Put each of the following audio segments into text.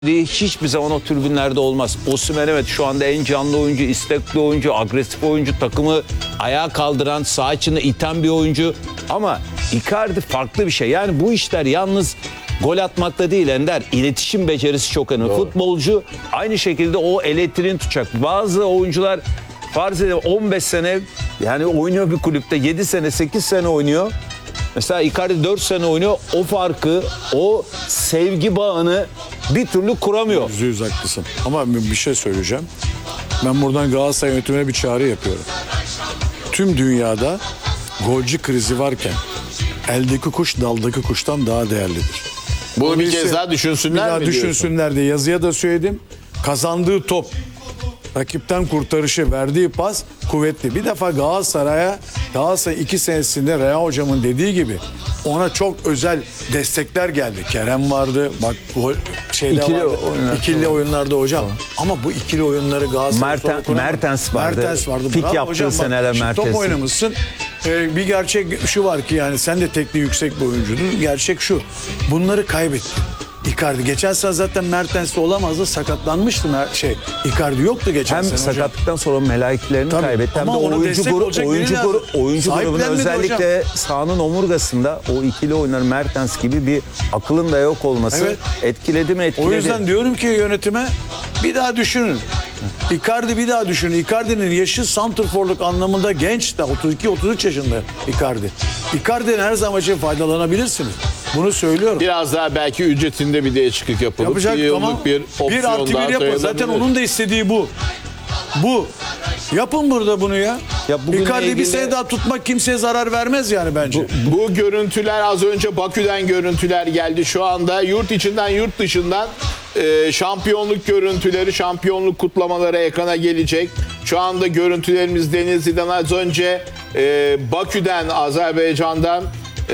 hiçbir zaman o tribünlerde olmaz. Osimhen evet şu anda en canlı oyuncu, istekli oyuncu, agresif oyuncu, takımı ayağa kaldıran, sağ içinde iten bir oyuncu. Ama Icardi farklı bir şey. Yani bu işler yalnız gol atmakta değil Ender. İletişim becerisi çok önemli. Doğru. Futbolcu aynı şekilde o elektriğini tutacak. Bazı oyuncular farz edelim 15 sene yani oynuyor bir kulüpte, 7 sene 8 sene oynuyor. Mesela Icardi 4 sene oynuyor. O farkı, o sevgi bağını bir türlü kuramıyor. %100 haklısın. Ama bir şey söyleyeceğim. Ben buradan Galatasaray yönetimine bir çağrı yapıyorum. Tüm dünyada golcü krizi varken eldeki kuş daldaki kuştan daha değerlidir. Bunu bir Birisi- kez daha Bir düşünsünler daha mi diyorsun? düşünsünler diye yazıya da söyledim. Kazandığı top, rakipten kurtarışı, verdiği pas kuvvetli. Bir defa Galatasaray 2 senesinde Rea hocamın dediği gibi ona çok özel destekler geldi. Kerem vardı. Bak bu şeyde İkili vardı. oyunlar. İkili oyunlarda hocam. Ama bu ikili oyunları Galatasaray sonra kuramadı. Mertens vardı. Mertens vardı. Pik Bravo yaptığı hocam, bak, seneler şimdi Mertens'in. top oynamışsın. Bir gerçek şu var ki yani sen de tekniği yüksek bir oyuncudun. Gerçek şu. Bunları kaybettin. Icardi geçen sene zaten Mertens'te olamazdı, sakatlanmıştı Icardi yoktu geçen Hem sene hocam. sakatlıktan sonra meleklerini Tabii. kaybetti hem de Ama ona oyuncu destek olacak biri lazım. oyuncu grubunun Sahiplenmedi özellikle sahanın omurgasında o ikili oyunlar Mertens gibi bir akılın da yok olması Evet. etkiledi mi etkiledi. O yüzden diyorum ki yönetime bir daha düşünün. Icardi bir daha düşünün. Icardi'nin yaşı santrforluk anlamında genç de 32-33 yaşında Icardi. Icardi'nin her zaman için faydalanabilirsiniz. Bunu söylüyorum. Biraz daha belki ücretinde bir değişiklik yapılıp Yapacak bir yıllık ama bir 1+1 opsiyon daha yapın. Zaten sayılabilir. onun da istediği bu. Bu. Yapın burada bunu ya. Ya bugünle Icardi'yi bir ilgili- sene daha tutmak kimseye zarar vermez yani bence. Bu görüntüler az önce Bakü'den görüntüler geldi. Şu anda yurt içinden yurt dışından şampiyonluk görüntüleri, şampiyonluk kutlamaları ekrana gelecek. Şu anda görüntülerimiz Denizli'den az önce Bakü'den, Azerbaycan'dan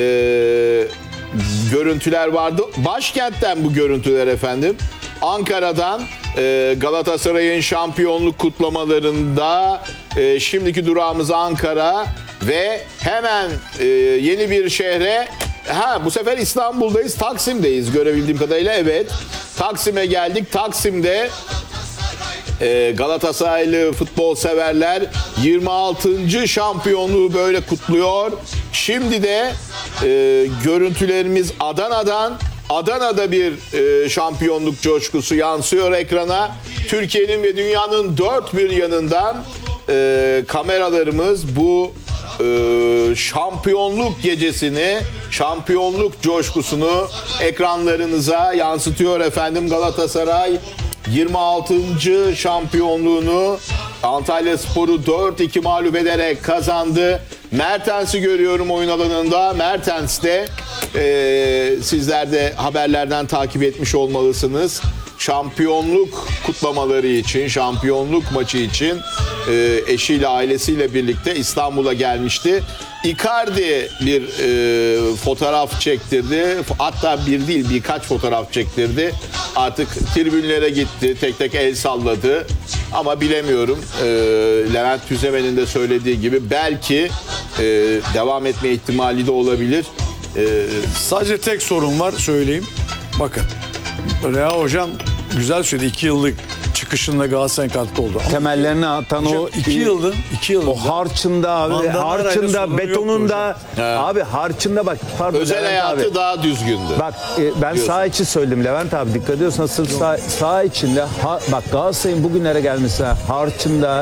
görüntüler vardı. Başkentten bu görüntüler efendim. Ankara'dan Galatasaray'ın şampiyonluk kutlamalarında şimdiki durağımız Ankara ve hemen yeni bir şehre bu sefer İstanbul'dayız, Taksim'deyiz görebildiğim kadarıyla. Evet, Taksim'e geldik. Taksim'de Galatasaraylı futbol severler 26. şampiyonluğu böyle kutluyor. Şimdi de görüntülerimiz Adana'dan. Adana'da bir şampiyonluk coşkusu yansıyor ekrana. Türkiye'nin ve dünyanın dört bir yanından kameralarımız bu şampiyonluk gecesini, şampiyonluk coşkusunu ekranlarınıza yansıtıyor efendim. Galatasaray 26. şampiyonluğunu Antalyaspor'u 4-2 mağlup ederek kazandı. Mertens'i görüyorum oyun alanında. Mertens de sizler de haberlerden takip etmiş olmalısınız. Şampiyonluk kutlamaları için, şampiyonluk maçı için eşiyle, ailesiyle birlikte İstanbul'a gelmişti. Icardi bir fotoğraf çektirdi. Hatta bir değil birkaç fotoğraf çektirdi. Artık tribünlere gitti, tek tek el salladı. Ama bilemiyorum. Levent Tüzemen'in de söylediği gibi belki devam etme ihtimali de olabilir. Sadece tek sorun var söyleyeyim. Bakın Rea hocam güzel söyledi 2 yıllık çıkışında Galatasaray'ın katkı oldu. Ama temellerini atan o hocam, 2 yıldır o harçında abi, Van der Aray'la harçında, sorunu betonunda abi harçında bak pardon Özel Levent hayatı abi. daha düzgündü. Bak ben sağ içi söyledim Levent abi dikkat ediyorsan sırf sağ içinde bak Galatasaray'ın bugünlere gelmesi harçında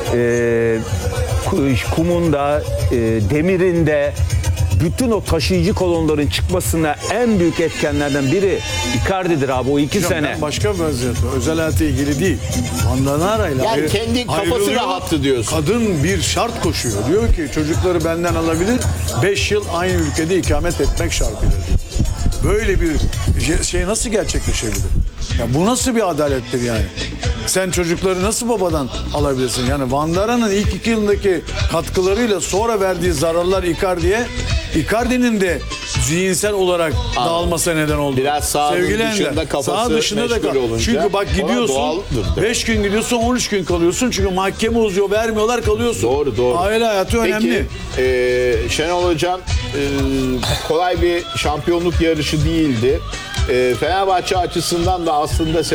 kumunda demirinde bütün o taşıyıcı kolonların çıkmasına en büyük etkenlerden biri Icardi'dir abi o 2 hocam, sene. ben başka bir vaziyette özel hayatı ilgili değil. Van der Aray'la Yani kendi kafası ayrılıyor. rahattı diyorsun. Kadın bir şart koşuyor. Diyor ki çocukları benden alabilir. 5 yıl aynı ülkede ikamet etmek şartıyla diyor. Böyle bir şey nasıl gerçekleşebilir? Ya bu nasıl bir adalettir yani? Sen çocukları nasıl babadan alabilirsin? Yani Van der Ara'nın ilk 2 yılındaki katkılarıyla sonra verdiği zararlar Icardi'nin de zihinsel olarak dağılmasına neden oldu. Biraz sahanın Sevgili dışında Ender, kafası saha dışında da meşgul olunca çünkü bak ona gidiyorsun doğaldır. 5 gün gidiyorsun 13 gün kalıyorsun çünkü mahkeme uzuyor vermiyorlar kalıyorsun. Doğru. Aile hayatı önemli. Peki Şenol Hocam kolay bir şampiyonluk yarışı değildi. Fenerbahçe açısından da aslında